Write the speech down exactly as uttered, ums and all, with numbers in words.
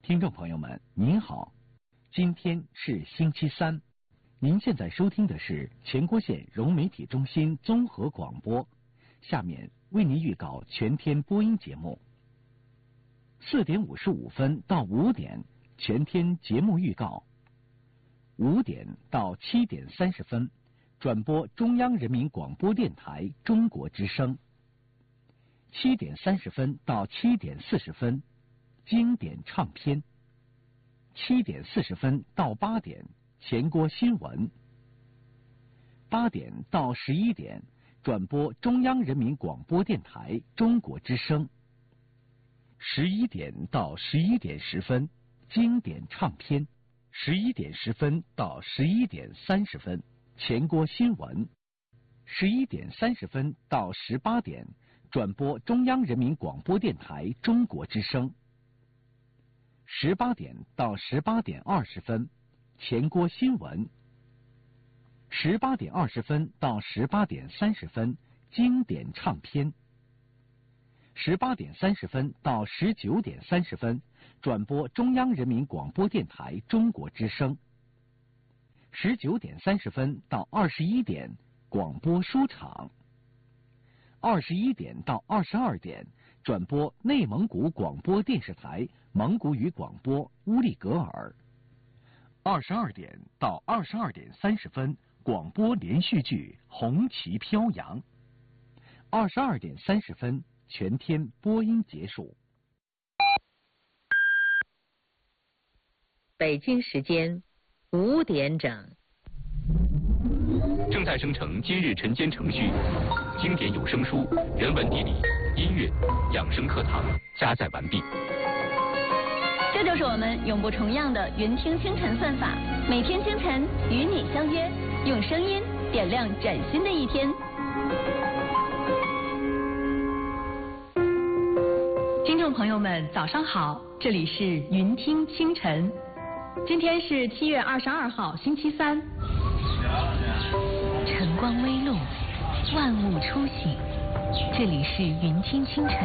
听众朋友们，您好，今天是星期三，您现在收听的是全国县融媒体中心综合广播。下面为您预告全天播音节目。四点五十五分到五点，全天节目预告。五点到七点三十分，转播中央人民广播电台中国之声。七点三十分到七点四十分，经典唱片。七点四十分到八点，全国新闻。八点到十一点，转播中央人民广播电台中国之声。十一点到十一点十分，经典唱片。十一点十分到十一点三十分，全国新闻。十一点三十分到十八点，转播中央人民广播电台中国之声。十八点到十八点二十分，全国新闻。十八点二十分到十八点三十分，经典唱片。十八点三十分到十九点三十分，转播中央人民广播电台中国之声。十九点三十分到二十一点，广播书场。二十一点到二十二点，转播内蒙古广播电视台蒙古语广播乌力格尔。二十二点到二十二点三十分，广播连续剧《红旗飘扬》。二十二点三十分，全天播音结束。 北京时间五点整。 正在生成今日晨间程序，经典有声书、人文地理、音乐、养生课堂加载完毕。 这就是我们永不重样的云听清晨算法，每天清晨与你相约，用声音点亮崭新的一天。听众朋友们，早上好，这里是云听清晨。今天是七月二十二号，星期三。晨光微露，万物初醒，这里是云听清晨。